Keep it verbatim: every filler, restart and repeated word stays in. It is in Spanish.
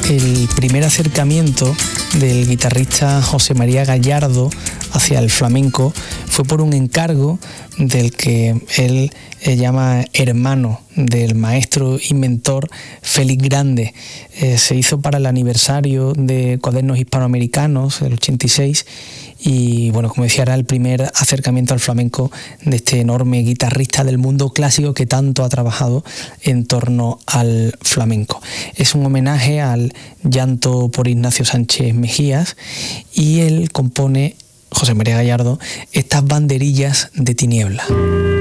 el primer acercamiento del guitarrista José María Gallardo hacia el flamenco fue por un encargo del que él eh, llama hermano del maestro y mentor Félix Grande. Eh, se hizo para el aniversario de Cuadernos Hispanoamericanos, el ochenta y seis, y bueno, como decía, era el primer acercamiento al flamenco de este enorme guitarrista del mundo clásico que tanto ha trabajado en torno al flamenco. Es un homenaje al llanto por Ignacio Sánchez Mejías, y él compone, José María Gallardo, estas banderillas de tiniebla.